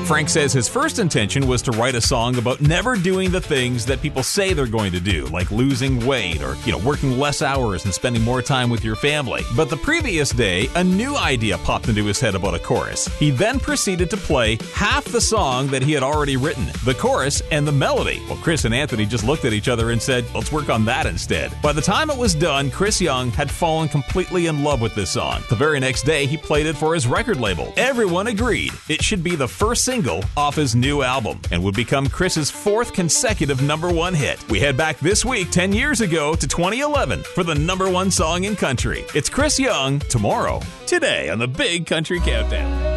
Frank says his first intention was to write a song about never doing the things that people say they're going to do, like losing weight or, working less hours and spending more time with your family. But the previous day, a new idea popped into his head about a chorus. He then proceeded to play half the song that he had already written, the chorus and the melody. Well, Chris and Anthony just looked at each other and said, let's work on that instead. By the time it was done, Chris Young had fallen completely in love with this song. The very next day, he played it for his record label. Everyone agreed it should be the first single off his new album and would become Chris's fourth consecutive #1 hit. We head back this week 10 years ago to 2011 for the #1 song in country. It's Chris Young, Tomorrow, today on the Big Country Countdown.